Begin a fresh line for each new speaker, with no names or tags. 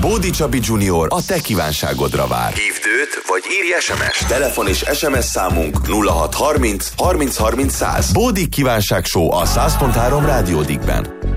Bódi Csabi Junior a te kívánságodra vár. Hívd őt, vagy írj SMS-t. Telefon és SMS számunk 0630 30 30 100. Bódi kívánság show a 100.3 Rádió Dickben.